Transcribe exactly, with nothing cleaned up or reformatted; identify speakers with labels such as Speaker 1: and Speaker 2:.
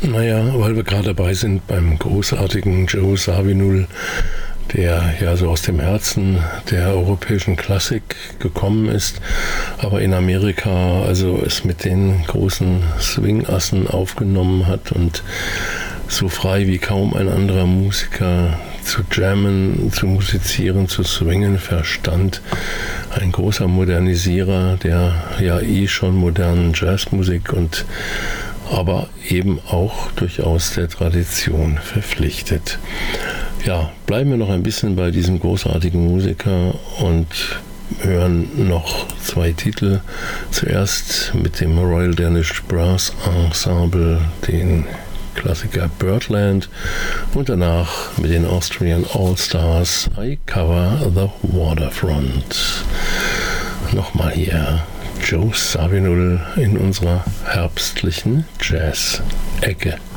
Speaker 1: Naja, weil wir gerade dabei sind beim großartigen Joe Zawinul, der ja so aus dem Herzen der europäischen Klassik gekommen ist, aber in Amerika also es mit den großen Swingassen aufgenommen hat und so frei wie kaum ein anderer Musiker zu jammen, zu musizieren, zu swingen verstand. Ein großer Modernisierer der ja eh schon modernen Jazzmusik und aber eben auch durchaus der Tradition verpflichtet. Ja, bleiben wir noch ein bisschen bei diesem großartigen Musiker und hören noch zwei Titel. Zuerst mit dem Royal Danish Brass Ensemble, den Klassiker Birdland, und danach mit den Austrian All-Stars I Cover the Waterfront. Nochmal hier Joe Zawinul in unserer herbstlichen Jazz-Ecke.